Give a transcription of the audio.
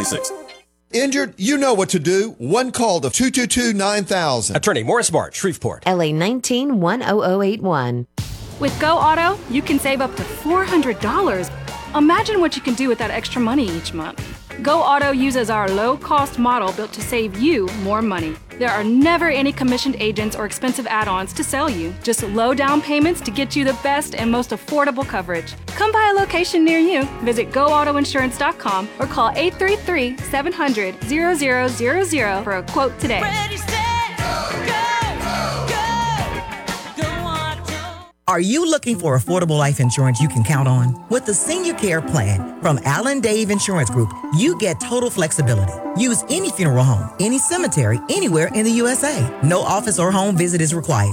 888-222-9006. Injured? You know what to do. One call to 222-9000. Attorney Morris Bart, Shreveport. LA 19-10081. With Go Auto, you can save up to $400. Imagine what you can do with that extra money each month. Go Auto uses our low-cost model built to save you more money. There are never any commissioned agents or expensive add-ons to sell you. Just low down payments to get you the best and most affordable coverage. Come by a location near you. Visit GoAutoInsurance.com or call 833-700-0000 for a quote today. Are you looking for affordable life insurance you can count on? With the Senior Care Plan from Allen Dave Insurance Group, you get total flexibility. Use any funeral home, any cemetery, anywhere in the USA. No office or home visit is required.